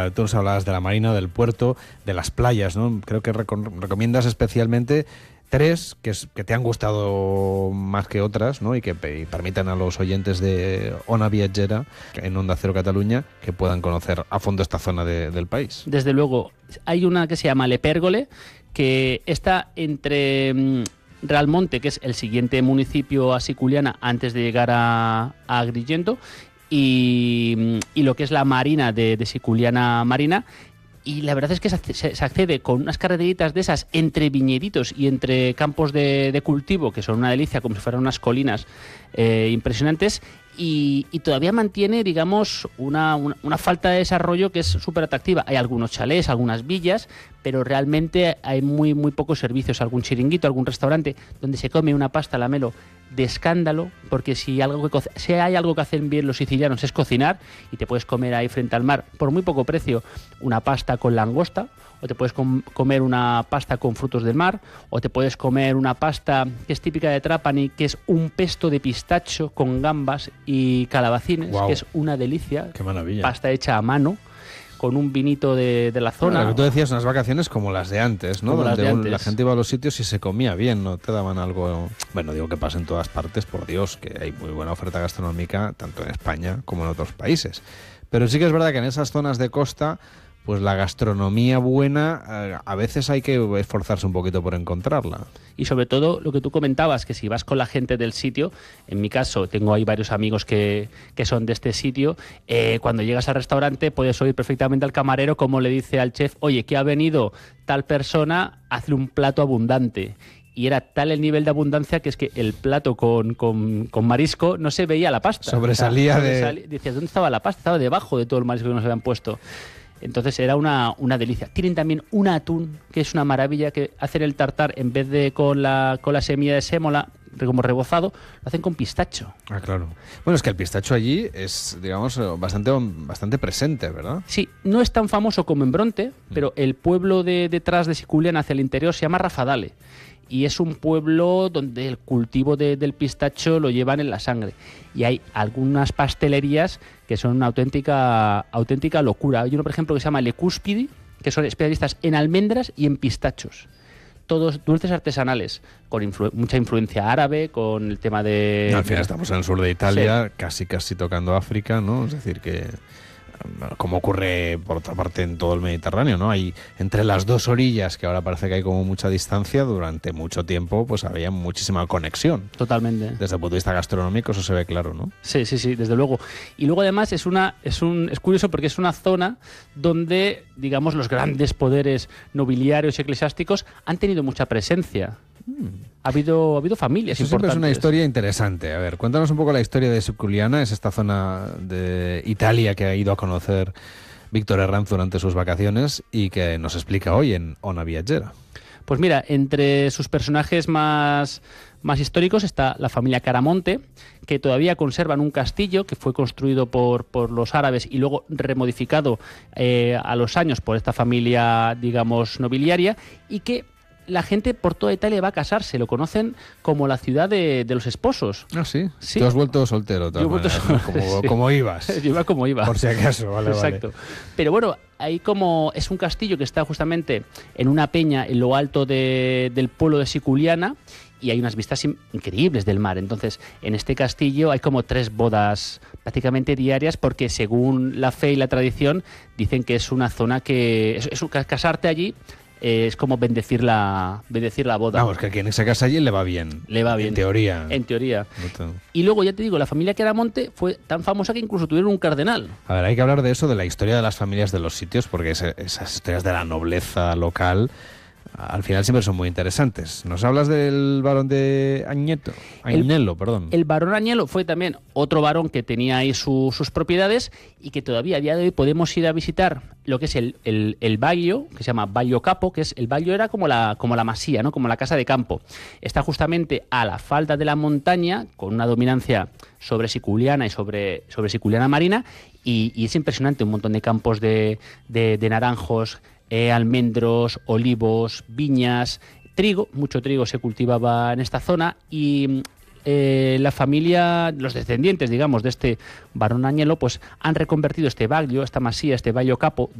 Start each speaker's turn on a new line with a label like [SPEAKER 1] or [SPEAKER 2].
[SPEAKER 1] tú nos hablabas de la marina, del puerto, de las playas, ¿no? Creo que recomiendas especialmente 3 que te han gustado más que otras, ¿no? Y que permitan a los oyentes de Ona Viatgera en Onda Cero Cataluña que puedan conocer a fondo esta zona del país.
[SPEAKER 2] Desde luego, hay una que se llama Le Pérgole, que está entre Realmonte, que es el siguiente municipio a Siculiana antes de llegar a Agrigento, y lo que es la marina de Siculiana Marina. Y la verdad es que se accede con unas carreteritas de esas entre viñeditos y entre campos de cultivo, que son una delicia, como si fueran unas colinas impresionantes, y todavía mantiene, digamos, una falta de desarrollo que es súper atractiva. Hay algunos chalés, algunas villas, pero realmente hay muy pocos servicios, algún chiringuito, algún restaurante donde se come una pasta a la melo de escándalo, porque si hay algo que hacen bien los sicilianos es cocinar, y te puedes comer ahí frente al mar por muy poco precio una pasta con langosta, o te puedes comer una pasta con frutos del mar, o te puedes comer una pasta que es típica de Trapani, que es un pesto de pistacho con gambas y calabacines. Wow. Que es una delicia.
[SPEAKER 1] Qué maravilla.
[SPEAKER 2] Pasta hecha a mano, con un vinito de la zona.
[SPEAKER 1] Claro, lo que tú decías, unas vacaciones como las de antes, ¿no? Donde la gente iba a los sitios y se comía bien, no te daban algo... Bueno, digo que pasa en todas partes, por Dios, que hay muy buena oferta gastronómica, tanto en España como en otros países. Pero sí que es verdad que en esas zonas de costa, pues la gastronomía buena, a veces hay que esforzarse un poquito por encontrarla.
[SPEAKER 2] Y sobre todo lo que tú comentabas, que si vas con la gente del sitio, en mi caso tengo ahí varios amigos que son de este sitio, cuando llegas al restaurante puedes oír perfectamente al camarero como le dice al chef: oye, que ha venido tal persona, hazle un plato abundante. Y era tal el nivel de abundancia que es que el plato con marisco no se veía la pasta.
[SPEAKER 1] Sobresalía
[SPEAKER 2] Decías, ¿dónde estaba la pasta? Estaba debajo de todo el marisco que nos habían puesto. Entonces era una delicia. Tienen también un atún, que es una maravilla, que hacen el tartar, en vez de con la semilla de sémola, como rebozado, lo hacen con pistacho.
[SPEAKER 1] Ah, claro. Bueno, es que el pistacho allí es, digamos, bastante presente, ¿verdad?
[SPEAKER 2] Sí, no es tan famoso como en Bronte, pero el pueblo detrás de Siculiana, hacia el interior, se llama Rafadale. Y es un pueblo donde el cultivo del pistacho lo llevan en la sangre. Y hay algunas pastelerías que son una auténtica locura. Hay uno, por ejemplo, que se llama Le Cúspidi, que son especialistas en almendras y en pistachos. Todos dulces artesanales, con mucha influencia árabe, con el tema de...
[SPEAKER 1] Al final estamos en el sur de Italia, sí. casi tocando África, ¿no? Es decir, que... como ocurre por otra parte en todo el Mediterráneo, ¿no? Hay entre las dos orillas, que ahora parece que hay como mucha distancia, durante mucho tiempo pues había muchísima conexión.
[SPEAKER 2] Totalmente.
[SPEAKER 1] Desde el punto de vista gastronómico eso se ve claro, ¿no?
[SPEAKER 2] Sí, desde luego. Y luego además es curioso porque es una zona donde, digamos, los grandes poderes nobiliarios y eclesiásticos han tenido mucha presencia. Ha habido familias
[SPEAKER 1] Eso
[SPEAKER 2] importantes.
[SPEAKER 1] Siempre es una historia interesante. A ver, cuéntanos un poco la historia de Siculiana. Es esta zona de Italia que ha ido a conocer Víctor Herranz durante sus vacaciones y que nos explica hoy en Ona Viatgera.
[SPEAKER 2] Pues mira, entre sus personajes más históricos está la familia Caramonte, que todavía conservan un castillo que fue construido por los árabes y luego remodificado a los años por esta familia, digamos, nobiliaria, y que la gente por toda Italia va a casarse. Lo conocen como la ciudad de los esposos.
[SPEAKER 1] Ah, sí.
[SPEAKER 2] Sí.
[SPEAKER 1] Tú has vuelto soltero.
[SPEAKER 2] Yo he vuelto
[SPEAKER 1] ¿no? Como ibas.
[SPEAKER 2] Yo iba como iba.
[SPEAKER 1] Por si acaso, vale.
[SPEAKER 2] Exacto. Pero bueno, ahí como es un castillo que está justamente en una peña en lo alto del pueblo de Siculiana, y hay unas vistas increíbles del mar. Entonces, en este castillo hay como 3 bodas prácticamente diarias, porque según la fe y la tradición dicen que es una zona que casarte allí es como bendecir la boda.
[SPEAKER 1] Vamos, que a quien se casa allí le va bien.
[SPEAKER 2] Le va bien.
[SPEAKER 1] En teoría.
[SPEAKER 2] En teoría. Y luego, ya te digo, la familia Caramonte fue tan famosa que incluso tuvieron un cardenal.
[SPEAKER 1] A ver, hay que hablar de eso, de la historia de las familias de los sitios, porque esas historias de la nobleza local al final siempre son muy interesantes. ¿Nos hablas del barón de Agnello?
[SPEAKER 2] El barón Agnello fue también otro barón que tenía ahí sus propiedades, y que todavía a día de hoy podemos ir a visitar lo que es el Baglio, que se llama Baglio Capo, que es el Baglio era como la masía, ¿no? Como la casa de campo. Está justamente a la falda de la montaña, con una dominancia sobre Siculiana y sobre Siculiana Marina, y es impresionante, un montón de campos de naranjos, almendros, olivos, viñas, trigo. Mucho trigo se cultivaba en esta zona, y la familia, los descendientes, digamos, de este barón Agnello, pues han reconvertido este Baglio, esta masía, este Baglio Capo,